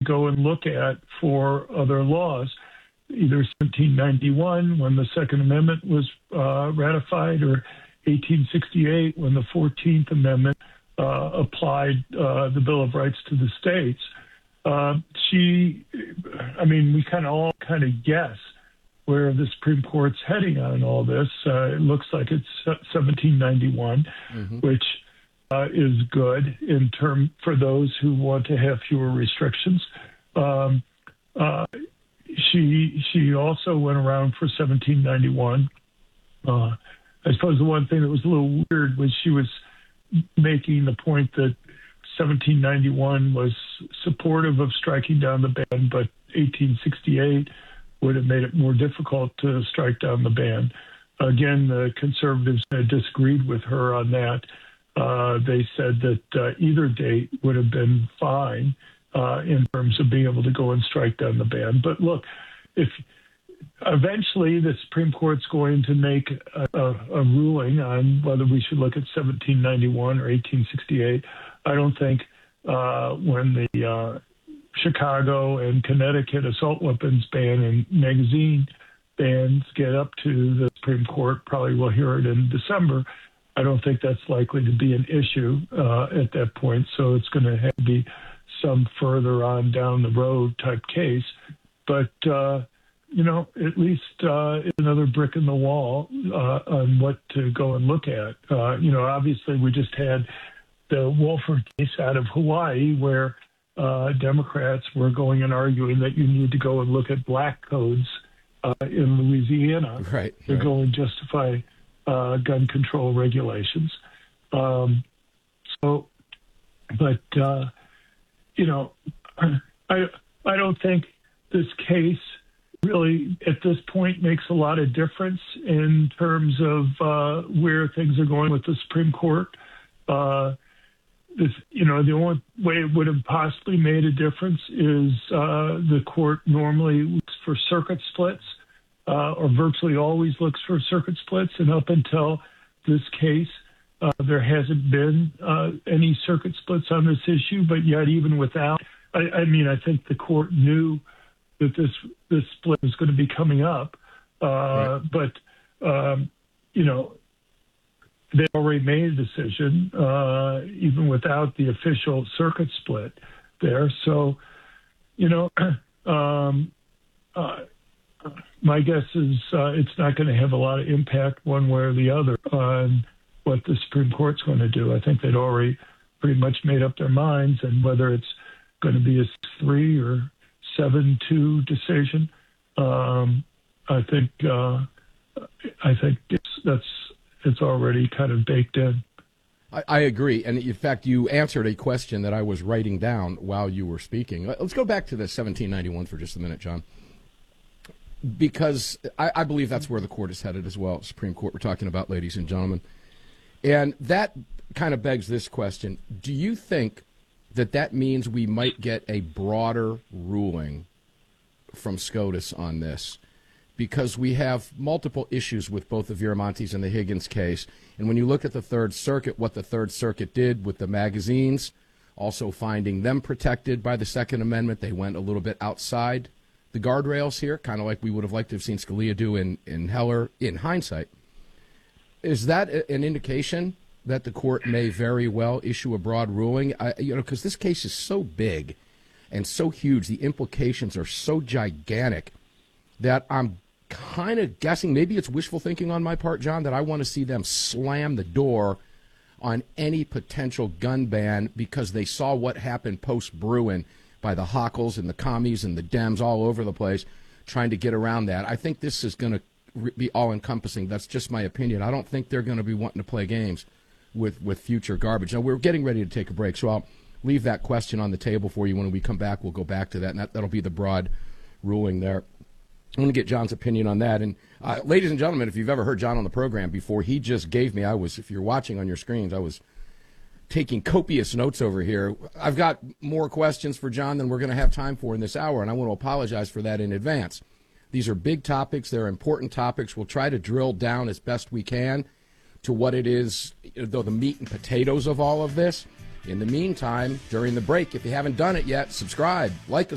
go and look at for other laws, either 1791 when the Second Amendment was ratified, or 1868 when the 14th Amendment applied the Bill of Rights to the states. We all kind of guess where the Supreme Court's heading on all this. It looks like it's 1791, which is good for those who want to have fewer restrictions. She also went around for 1791. I suppose the one thing that was a little weird was she was making the point that 1791 was supportive of striking down the ban, but 1868 would have made it more difficult to strike down the ban. Again, the conservatives disagreed with her on that. They said that either date would have been fine in terms of being able to go and strike down the ban. But look, if eventually the Supreme Court's going to make a ruling on whether we should look at 1791 or 1868, I don't think when the Chicago and Connecticut assault weapons ban and magazine bans get up to the Supreme Court, probably we'll hear it in December. I don't think that's likely to be an issue at that point. So it's going to have to be some further on down the road type case. But, at least it's another brick in the wall on what to go and look at. Obviously we just had the Wolford case out of Hawaii where Democrats were going and arguing that you need to go and look at black codes in Louisiana to go and justify gun control regulations. I don't think this case really at this point makes a lot of difference in terms of where things are going with the Supreme Court. The only way it would have possibly made a difference is the court normally looks for circuit splits, or virtually always looks for circuit splits. And up until this case, there hasn't been any circuit splits on this issue. But yet, even without, I think the court knew that this split was going to be coming up. But they already made a decision, even without the official circuit split there. So, my guess is it's not going to have a lot of impact one way or the other on what the Supreme Court's going to do. I think they'd already pretty much made up their minds, and whether it's going to be a 6-3 or 7-2 decision, I think it's already kind of baked in. I agree. And in fact, you answered a question that I was writing down while you were speaking. Let's go back to the 1791 for just a minute, John, because I believe that's where the court is headed as well. Supreme Court we're talking about, ladies and gentlemen. And that kind of begs this question. Do you think that means we might get a broader ruling from SCOTUS on this? Because we have multiple issues with both the Viramontes and the Higgins case. And when you look at the Third Circuit, what the Third Circuit did with the magazines, also finding them protected by the Second Amendment, they went a little bit outside the guardrails here, kind of like we would have liked to have seen Scalia do in Heller in hindsight. Is that an indication that the court may very well issue a broad ruling? Because this case is so big and so huge, the implications are so gigantic that I'm kind of guessing, maybe it's wishful thinking on my part, John, that I want to see them slam the door on any potential gun ban because they saw what happened post-Bruin by the Hochul's and the commies and the Dems all over the place trying to get around that. I think this is going to be all-encompassing. That's just my opinion. I don't think they're going to be wanting to play games with future garbage. Now, we're getting ready to take a break, so I'll leave that question on the table for you. When we come back, we'll go back to that, and that'll be the broad ruling there. I'm going to get John's opinion on that. And ladies and gentlemen, if you've ever heard John on the program before, he just gave me, if you're watching on your screens, I was taking copious notes over here. I've got more questions for John than we're going to have time for in this hour, and I want to apologize for that in advance. These are big topics. They're important topics. We'll try to drill down as best we can to what it is, though, the meat and potatoes of all of this. In the meantime, during the break, if you haven't done it yet, subscribe, like us.